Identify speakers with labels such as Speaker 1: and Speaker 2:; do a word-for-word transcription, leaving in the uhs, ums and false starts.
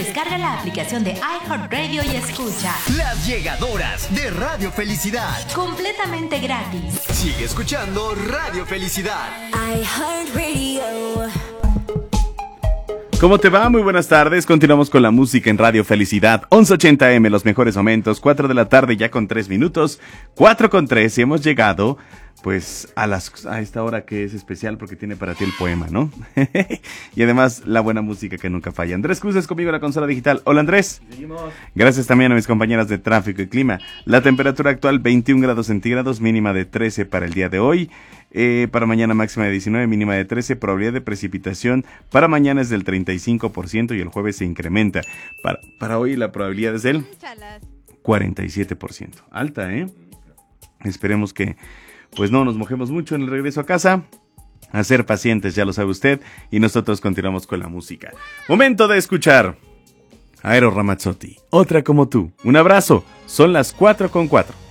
Speaker 1: Descarga la aplicación de iHeartRadio y escucha
Speaker 2: Las Llegadoras de Radio Felicidad.
Speaker 1: Completamente gratis.
Speaker 2: Sigue escuchando Radio Felicidad.
Speaker 3: iHeartRadio.
Speaker 4: ¿Cómo te va? Muy buenas tardes. Continuamos con la música en Radio Felicidad. once ochenta eme, los mejores momentos. cuatro de la tarde ya con tres minutos. cuatro con tres y hemos llegado pues a las a esta hora que es especial porque tiene para ti el poema, ¿no? Y además la buena música que nunca falla. Andrés Cruz es conmigo en la consola digital. Hola Andrés.
Speaker 5: Seguimos.
Speaker 4: Gracias también a mis compañeras de tráfico y clima. La temperatura actual veintiún grados centígrados, mínima de trece para el día de hoy. Eh, para mañana máxima de diecinueve, mínima de trece. Probabilidad de precipitación para mañana es del treinta y cinco por ciento y el jueves se incrementa. Para, para hoy la probabilidad es del cuarenta y siete por ciento. Alta, ¿eh? Esperemos que pues no nos mojemos mucho en el regreso a casa. A ser pacientes, ya lo sabe usted. Y nosotros continuamos con la música. Momento de escuchar a Eros Ramazzotti, Otra como tú. Un abrazo. Son las cuatro con cuatro.